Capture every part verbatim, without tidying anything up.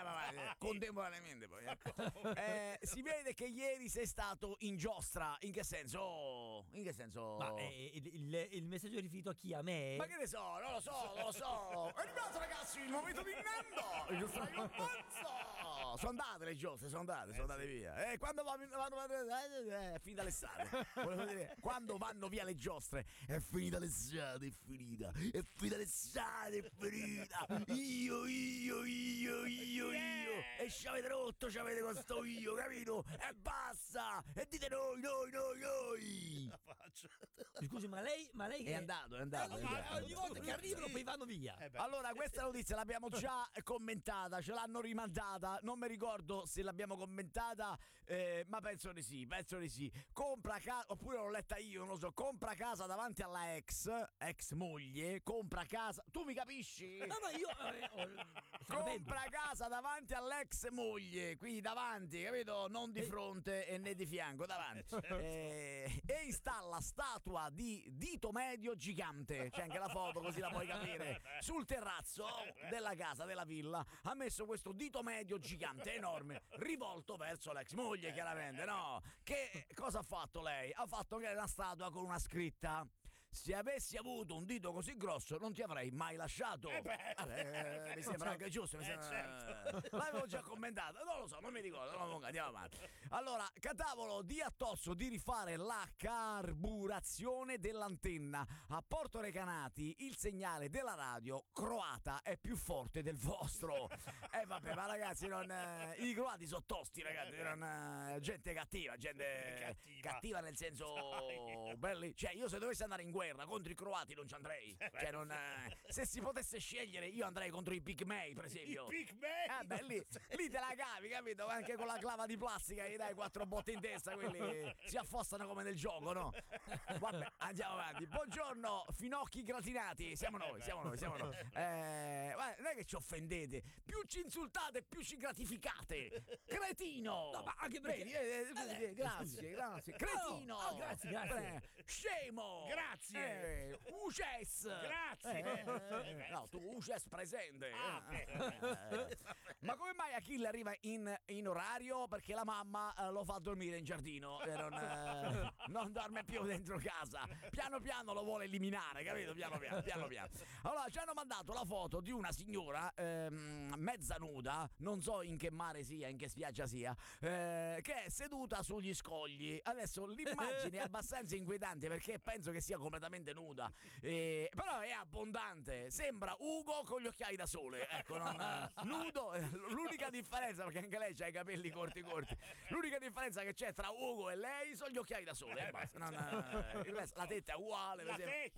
ma, contemporaneamente poi. Eh. Eh, si vede che ieri sei stato in giostra. In che senso? In che senso? Ma eh, il, il, il messaggio è riferito a chi? A me? Ma che ne so, non lo so, non lo so. È arrivato ragazzi il momento di Nando. Il giustraio un mazzo. Sono andate le giostre, sono andate, sono andate via. E quando vanno, vanno, vanno eh, è finita l'estate. Volevo dire, quando vanno via le giostre, è finita l'estate, è finita. È finita l'estate, è finita. Io, io, io, io, io. E ci avete rotto, ci avete questo io, capito? E basta. E dite noi, noi, noi, noi. La faccio. Scusi, ma lei, ma lei È andato, è andato. Eh, è andato. ma ogni volta che arrivano poi vanno via. Eh beh. Allora, questa notizia l'abbiamo già commentata, ce l'hanno rimandata, non mi ricordo se l'abbiamo commentata, eh, ma penso di sì, penso di sì. Compra casa, oppure l'ho letta io, non lo so, compra casa davanti alla ex, ex moglie, compra casa, tu mi capisci? No, ma io eh, ho- sto capendo. Compra casa davanti all'ex moglie, quindi davanti, capito? Non di fronte e né di fianco, davanti. Eh, e installa statua di dito medio gigante, c'è anche la foto così la puoi capire, sul terrazzo della casa, della villa. Ha messo questo dito medio gigante, enorme, rivolto verso l'ex moglie, chiaramente, no? Che cosa ha fatto lei? Ha fatto che una statua con una scritta: se avessi avuto un dito così grosso non ti avrei mai lasciato. Eh beh. Eh, mi sembra anche giusto, mi Eh, sembra... l'avevo già commentato, non lo so, non mi ricordo, no, andiamo avanti. Allora, Catavolo di Attosso di rifare la carburazione dell'antenna. A Porto Recanati il segnale della radio croata è più forte del vostro. E eh, vabbè, ma ragazzi, non, eh, i croati sono tosti, ragazzi, non, eh, gente cattiva, gente Cattiva. cattiva nel senso belli. Cioè, io se dovessi andare in guerra contro i croati non ci andrei. Cioè, non, eh, se si potesse scegliere, io andrei contro i pigmei, per esempio. I pigmei? Eh beh, lì, lì te la cavi, capito? Anche con la clava di plastica gli dai quattro botte in testa, quelli si affossano come nel gioco, no? Vabbè, andiamo avanti. Buongiorno, finocchi gratinati. Siamo noi, siamo noi, siamo noi. Eh, guarda, non è che ci offendete. Più ci insultate, più ci gratificate. Cretino! No, ma anche perché- Vedi, eh, eh, eh, grazie, grazie. Cretino! Oh, oh, grazie, grazie. Eh, scemo! Grazie. Eh, Uces! Grazie. Eh, eh, no, tu Uces presente. Ah, Eh, eh. Ma come mai Achille arriva in, in orario? Perché la mamma eh, lo fa dormire in giardino e non, eh, non dorme più dentro casa. Piano piano lo vuole eliminare, capito? Piano piano, piano piano. Allora, ci hanno mandato la foto di una signora ehm, mezza nuda, non so in che mare sia, in che spiaggia sia, eh, che è seduta sugli scogli. Adesso l'immagine è abbastanza inquietante perché penso che sia completamente nuda, eh, però è abbondante. Sembra Ugo con gli occhiali da sole. Ecco, non, nudo. L'unica differenza, perché anche lei ha i capelli corti corti, l'unica differenza che c'è tra Ugo e lei sono gli occhiali da sole. E basta. Non, eh, il resto, la tetta è uguale. La per esempio.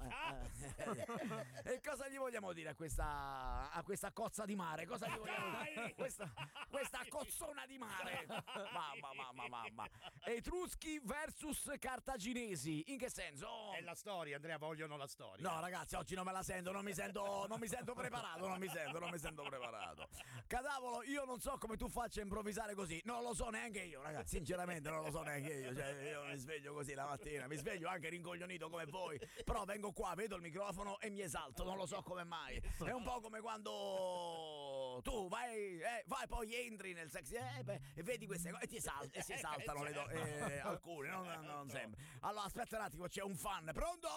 tetta? Eh, eh. E cosa gli vogliamo dire a questa, a questa cozza di mare? Cosa gli vogliamo dire? Questa, questa cozzona di mare. Mamma, mamma, mamma. Etruschi versus cartaginesi. In che senso? È la storia, Andrea, vogliono la storia. No, ragazzi, oggi non me la sento, non mi sento, non mi sento preparato, non mi sento, non mi sento preparato. Catavolo, io non so come tu faccia a improvvisare così, non lo so neanche io, ragazzi, sinceramente non lo so neanche io. Cioè, io mi sveglio così la mattina, mi sveglio anche rincoglionito come voi, però vengo qua, vedo il microfono e mi esalto, non lo so come mai. È un po' come quando tu vai, eh, vai poi entri nel sex eh, beh, e vedi queste cose e ti esal- e si esaltano le donne, eh, alcune, non, non, non sempre. Allora, aspetta un attimo, c'è un fan, pronto?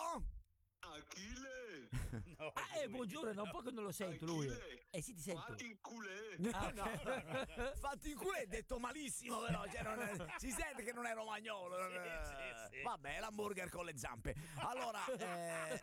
Achille! No, Ah, eh, lui. buongiorno, da un po' che non lo sento lui. Achille! Eh sì, ti sento. Fatti in culé! Ah, ok. Fatti in culo è detto malissimo, però cioè, non è- si sente che non è romagnolo. non è- sì, sì. Vabbè, l'hamburger con le zampe. Allora, eh...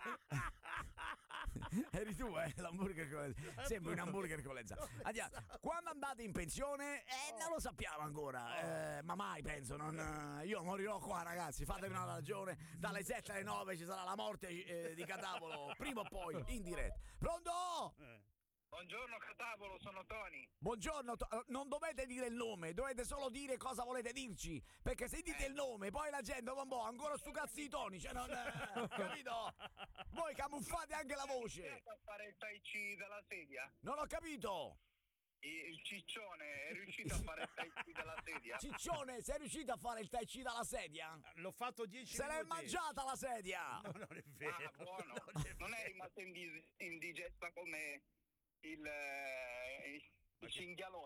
eri tu, eh? L'hamburger con le... Sembri un hamburger con le zampe. Andiamo. Quando andate in pensione? Eh, non lo sappiamo ancora. Eh, ma mai penso. Non... Io morirò qua, ragazzi. Fatemi una ragione. Dalle sette alle nove ci sarà la morte eh, di Catavolo. Prima o poi, in diretta. Pronto? Buongiorno Catavolo, sono Tony. Buongiorno, to- non dovete dire il nome, dovete solo dire cosa volete dirci. Perché se dite il nome, poi la gente va un po' ancora stu cazzi di toni, cioè non. eh, capito? Voi camuffate anche la voce. A fare il tai chi dalla sedia? Non ho capito. Il, il ciccione è riuscito a fare il tai chi dalla sedia? Ciccione, sei riuscito a fare il tai chi dalla sedia? L'ho fatto dieci Se l'hai minuti. mangiata la sedia! No, non è vero. Ah, buono. Non è Non è rimasta indis- indigesta come il, eh, il cinghialone.